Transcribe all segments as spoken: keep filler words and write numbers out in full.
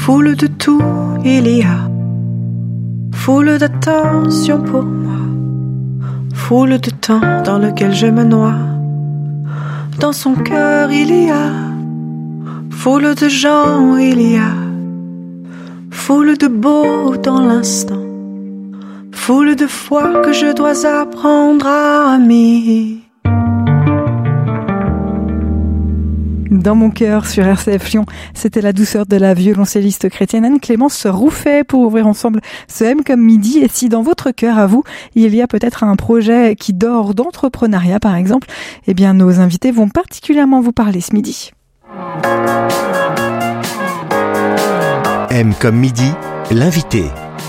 Foule de tout, il y a foule d'attention pour moi, foule de temps dans lequel je me noie. Dans son cœur il y a foule de gens, il y a foule de beau dans l'instant, foule de fois que je dois apprendre à aimer. Dans mon cœur sur R C F Lyon, c'était la douceur de la violoncelliste chrétienne Anne-Clémence Rouffet pour ouvrir ensemble ce M comme midi. Et si dans votre cœur, à vous, il y a peut-être un projet qui dort d'entrepreneuriat par exemple, eh bien nos invités vont particulièrement vous parler ce midi. M comme midi, l'invité.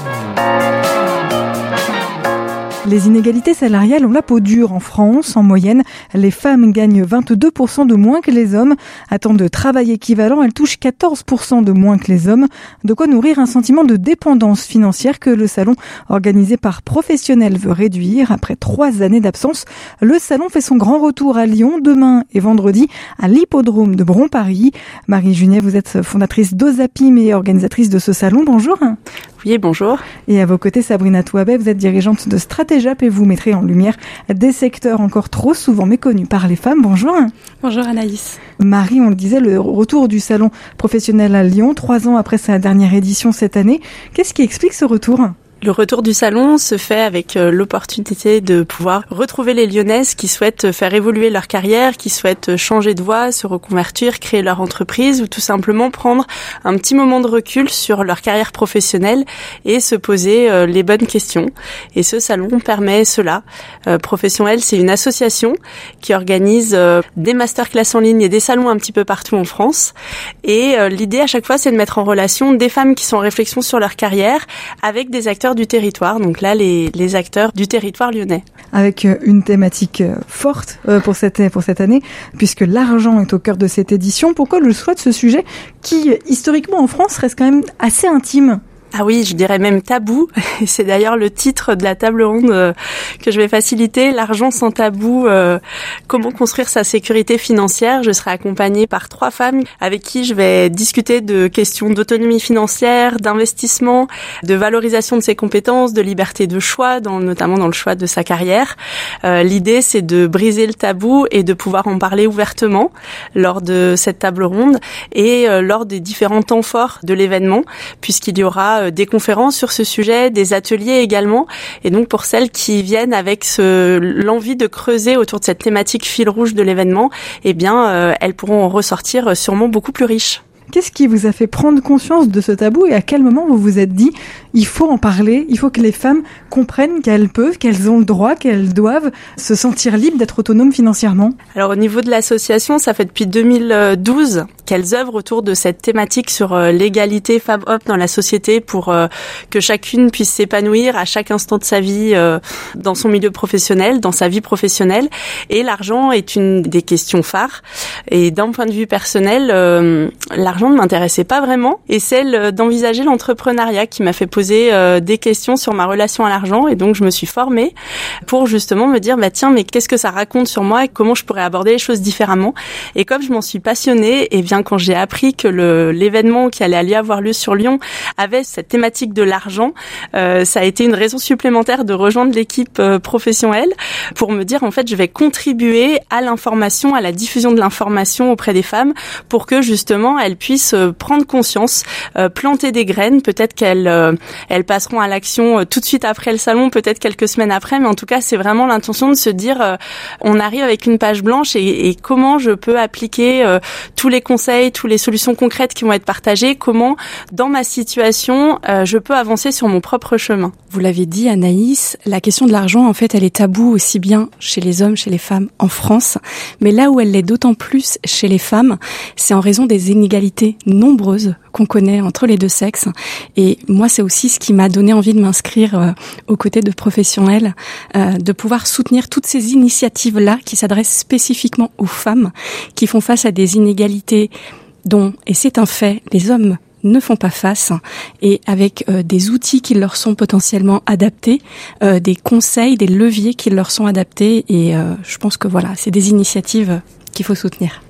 Les inégalités salariales ont la peau dure en France. En moyenne, les femmes gagnent vingt-deux pour cent de moins que les hommes. À temps de travail équivalent, elles touchent quatorze pour cent de moins que les hommes. De quoi nourrir un sentiment de dépendance financière que le salon organisé par Professionnel veut réduire. Après trois années d'absence, le salon fait son grand retour à Lyon demain et vendredi à l'hippodrome de Bron-Paris. Marie Juniet, vous êtes fondatrice d'Ozapim et organisatrice de ce salon. Bonjour. Oui, bonjour. Et à vos côtés, Sabrina Touabet, vous êtes dirigeante de Stratégap et vous mettrez en lumière des secteurs encore trop souvent méconnus par les femmes. Bonjour. Bonjour Anaïs. Marie, on le disait, le retour du salon professionnel à Lyon, trois ans après sa dernière édition cette année. Qu'est-ce qui explique ce retour ? Le retour du salon se fait avec l'opportunité de pouvoir retrouver les Lyonnaises qui souhaitent faire évoluer leur carrière, qui souhaitent changer de voie, se reconvertir, créer leur entreprise ou tout simplement prendre un petit moment de recul sur leur carrière professionnelle et se poser les bonnes questions. Et ce salon permet cela. Professionnel, c'est une association qui organise des masterclass en ligne et des salons un petit peu partout en France. Et l'idée à chaque fois, c'est de mettre en relation des femmes qui sont en réflexion sur leur carrière avec des acteurs du territoire, donc là les, les acteurs du territoire lyonnais. Avec une thématique forte pour cette, pour cette année, puisque l'argent est au cœur de cette édition. Pourquoi le choix de ce sujet qui, historiquement en France, reste quand même assez intime ? Ah oui, je dirais même tabou. Et c'est d'ailleurs le titre de la table ronde euh, que je vais faciliter. L'argent sans tabou, euh, comment construire sa sécurité financière. Je serai accompagnée par trois femmes avec qui je vais discuter de questions d'autonomie financière, d'investissement, de valorisation de ses compétences, de liberté de choix, dans, notamment dans le choix de sa carrière. Euh, l'idée, c'est de briser le tabou et de pouvoir en parler ouvertement lors de cette table ronde et euh, lors des différents temps forts de l'événement, puisqu'il y aura des conférences sur ce sujet, des ateliers également. Et donc pour celles qui viennent avec ce, l'envie de creuser autour de cette thématique fil rouge de l'événement, eh bien euh, elles pourront en ressortir sûrement beaucoup plus riches. Qu'est-ce qui vous a fait prendre conscience de ce tabou et à quel moment vous vous êtes dit il faut en parler, il faut que les femmes comprennent qu'elles peuvent, qu'elles ont le droit, qu'elles doivent se sentir libres d'être autonomes financièrement ? Alors au niveau de l'association, ça fait depuis deux mille douze qu'elles œuvrent autour de cette thématique sur l'égalité femmes-hommes dans la société pour que chacune puisse s'épanouir à chaque instant de sa vie dans son milieu professionnel, dans sa vie professionnelle. Et l'argent est une des questions phares. Et d'un point de vue personnel, l'argent ne m'intéressait pas vraiment. Et celle d'envisager l'entrepreneuriat qui m'a fait poser euh, des questions sur ma relation à l'argent. Et donc, je me suis formée pour justement me dire, bah tiens, mais qu'est-ce que ça raconte sur moi et comment je pourrais aborder les choses différemment. Et comme je m'en suis passionnée, et bien quand j'ai appris que le, l'événement qui allait aller avoir lieu sur Lyon avait cette thématique de l'argent, euh, ça a été une raison supplémentaire de rejoindre l'équipe euh, professionnelle pour me dire, en fait, je vais contribuer à l'information, à la diffusion de l'information auprès des femmes pour que justement elles puissent euh, prendre conscience, euh, planter des graines. Peut-être qu'elles euh, elles passeront à l'action euh, tout de suite après le salon, peut-être quelques semaines après, mais en tout cas, c'est vraiment l'intention de se dire, euh, on arrive avec une page blanche et, et comment je peux appliquer euh, tous les conseils, toutes les solutions concrètes qui vont être partagées, comment, dans ma situation, euh, je peux avancer sur mon propre chemin. Vous l'avez dit, Anaïs, la question de l'argent, en fait, elle est taboue aussi bien chez les hommes, chez les femmes en France, mais là où elle l'est d'autant plus chez les femmes, c'est en raison des inégalités nombreuses qu'on connaît entre les deux sexes. Et moi, c'est aussi ce qui m'a donné envie de m'inscrire euh, aux côtés de professionnels, euh, de pouvoir soutenir toutes ces initiatives-là qui s'adressent spécifiquement aux femmes, qui font face à des inégalités dont, et c'est un fait, les hommes ne font pas face, et avec euh, des outils qui leur sont potentiellement adaptés, euh, des conseils, des leviers qui leur sont adaptés, et euh, je pense que voilà, c'est des initiatives qu'il faut soutenir.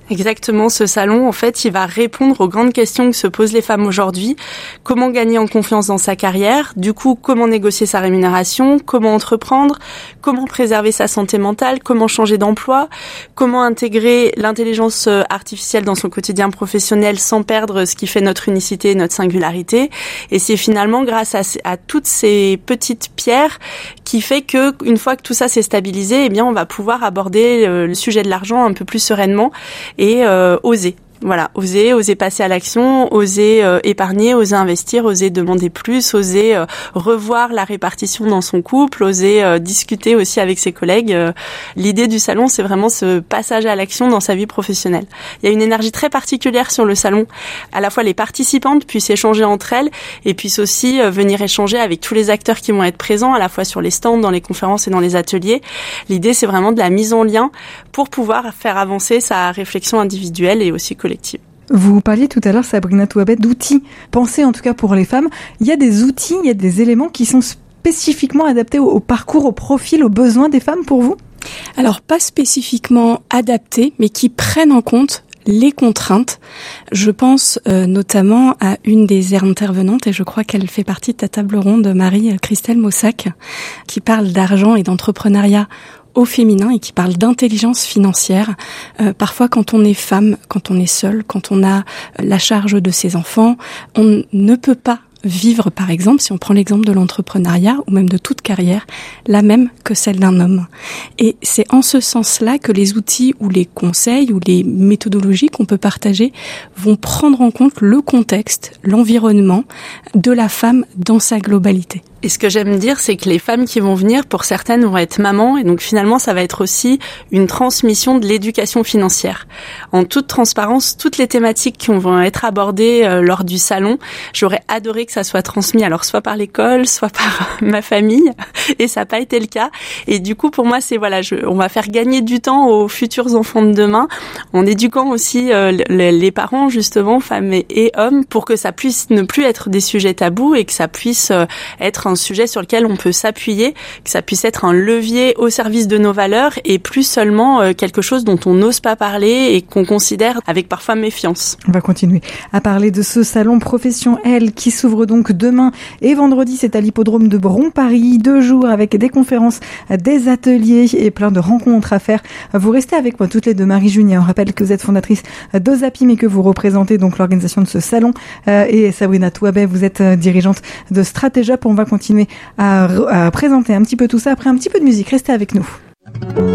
Exactement, ce salon, en fait, il va répondre aux grandes questions que se posent les femmes aujourd'hui. Comment gagner en confiance dans sa carrière? Du coup, comment négocier sa rémunération? Comment entreprendre? Comment préserver sa santé mentale? Comment changer d'emploi? Comment intégrer l'intelligence artificielle dans son quotidien professionnel sans perdre ce qui fait notre unicité et notre singularité? Et c'est finalement grâce à, à toutes ces petites pierres qui fait que, une fois que tout ça s'est stabilisé, eh bien, on va pouvoir aborder le sujet de l'argent un peu plus sereinement et euh, oser. Voilà, oser, oser passer à l'action, oser euh, épargner, oser investir, oser demander plus, oser euh, revoir la répartition dans son couple, oser euh, discuter aussi avec ses collègues. Euh, l'idée du salon, c'est vraiment ce passage à l'action dans sa vie professionnelle. Il y a une énergie très particulière sur le salon. À la fois les participantes puissent échanger entre elles et puissent aussi euh, venir échanger avec tous les acteurs qui vont être présents, à la fois sur les stands, dans les conférences et dans les ateliers. L'idée, c'est vraiment de la mise en lien pour pouvoir faire avancer sa réflexion individuelle et aussi collective. Vous parliez tout à l'heure, Sabrina Touabet, d'outils pensés en tout cas pour les femmes. Il y a des outils, il y a des éléments qui sont spécifiquement adaptés au, au parcours, au profil, aux besoins des femmes pour vous? Alors pas spécifiquement adaptés, mais qui prennent en compte les contraintes. Je pense euh, notamment à une des intervenantes, et je crois qu'elle fait partie de ta table ronde, Marie-Christelle Mossac, qui parle d'argent et d'entrepreneuriat au féminin et qui parle d'intelligence financière. Euh, parfois, quand on est femme, quand on est seule, quand on a la charge de ses enfants, on ne peut pas vivre, par exemple, si on prend l'exemple de l'entrepreneuriat ou même de toute carrière, la même que celle d'un homme. Et c'est en ce sens-là que les outils ou les conseils ou les méthodologies qu'on peut partager vont prendre en compte le contexte, l'environnement de la femme dans sa globalité. Et ce que j'aime dire, c'est que les femmes qui vont venir, pour certaines, vont être mamans. Et donc, finalement, ça va être aussi une transmission de l'éducation financière. En toute transparence, toutes les thématiques qui vont être abordées euh, lors du salon, j'aurais adoré que ça soit transmis, alors soit par l'école, soit par ma famille. Et ça n'a pas été le cas. Et du coup, pour moi, c'est, voilà, je, on va faire gagner du temps aux futurs enfants de demain, en éduquant aussi euh, les, les parents, justement, femmes et, et hommes, pour que ça puisse ne plus être des sujets tabous et que ça puisse euh, être un sujet sur lequel on peut s'appuyer, que ça puisse être un levier au service de nos valeurs et plus seulement euh, quelque chose dont on n'ose pas parler et qu'on considère avec parfois méfiance. On va continuer à parler de ce salon Profession L qui s'ouvre donc demain et vendredi. C'est à l'hippodrome de Bron-Paris. Deux jours avec des conférences, des ateliers et plein de rencontres à faire. Vous restez avec moi toutes les deux. Marie Junier, on rappelle que vous êtes fondatrice d'Ozapim et que vous représentez donc l'organisation de ce salon. Euh, et Sabrina Touabet, vous êtes dirigeante de Stratégia. On va continuer à, à présenter un petit peu tout ça après un petit peu de musique. Restez avec nous.